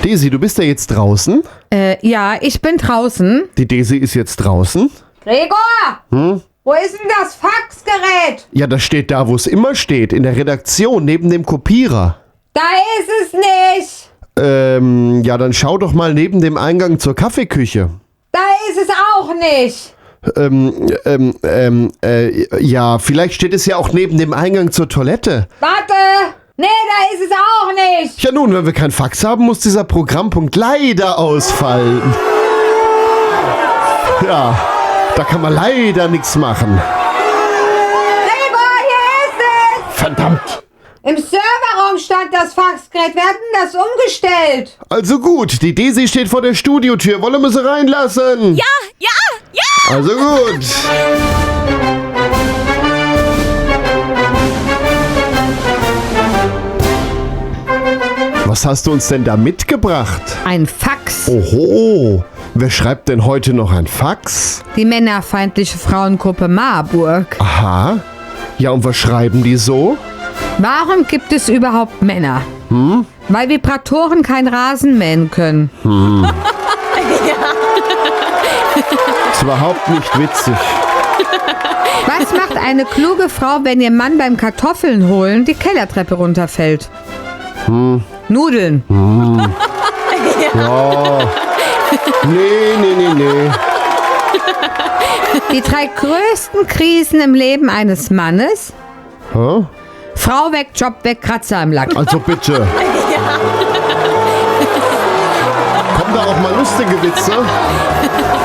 Daisy, du bist ja jetzt draußen. Ja, ich bin draußen. Die Daisy ist jetzt draußen. Gregor! Wo ist denn das Faxgerät? Ja, das steht da, wo es immer steht. In der Redaktion, neben dem Kopierer. Da ist es nicht. Ja, dann schau doch mal neben dem Eingang zur Kaffeeküche. Da ist es auch nicht. Ja, vielleicht steht es ja auch neben dem Eingang zur Toilette. Warte. Nee, da ist es auch nicht. Ja nun, wenn wir kein Fax haben, muss dieser Programmpunkt leider ausfallen. Ja, da kann man leider nichts machen. Gregor, hier ist es. Verdammt. Im Serverraum stand das Faxgerät. Wir hatten das umgestellt. Also gut, die Daisy steht vor der Studiotür. Wollen wir sie reinlassen? Ja! Also gut. Was hast du uns denn da mitgebracht? Ein Fax. Oho, wer schreibt denn heute noch ein Fax? Die männerfeindliche Frauengruppe Marburg. Aha. Ja, und was schreiben die so? Warum gibt es überhaupt Männer? Weil Vibratoren kein Rasen mähen können. Ist überhaupt nicht witzig. Was macht eine kluge Frau, wenn ihr Mann beim Kartoffeln holen die Kellertreppe runterfällt? Nudeln. Ja. Nee. Die 3 größten Krisen im Leben eines Mannes? Hä? Frau weg, Job weg, Kratzer im Lack. Also bitte. Kommen da auch mal lustige Witze?